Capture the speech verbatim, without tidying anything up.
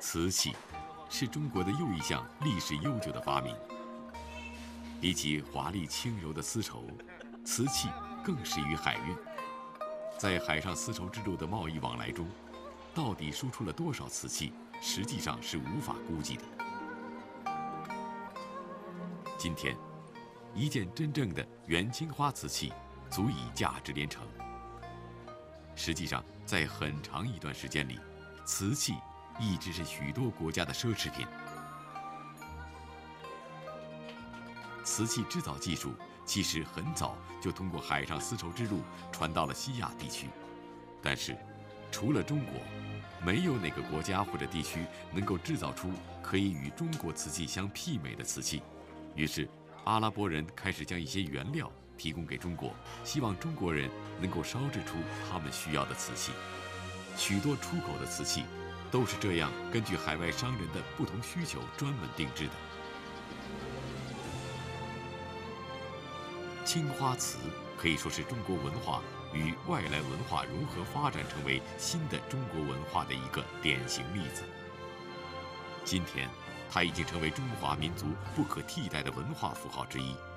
瓷器是中国的又一项历史悠久的发明。比起华丽轻柔的丝绸，瓷器更适于海运。在海上丝绸之路的贸易往来中，到底输出了多少瓷器，实际上是无法估计的。今天，一件真正的元青花瓷器足以价值连城。实际上，在很长一段时间里，瓷器一直是许多国家的奢侈品。瓷器制造技术其实很早就通过海上丝绸之路传到了西亚地区，但是，除了中国，没有哪个国家或者地区能够制造出可以与中国瓷器相媲美的瓷器。于是，阿拉伯人开始将一些原料提供给中国，希望中国人能够烧制出他们需要的瓷器。许多出口的瓷器都是这样根据海外商人的不同需求专门定制的。青花瓷可以说是中国文化与外来文化如何发展成为新的中国文化的一个典型例子。今天，它已经成为中华民族不可替代的文化符号之一。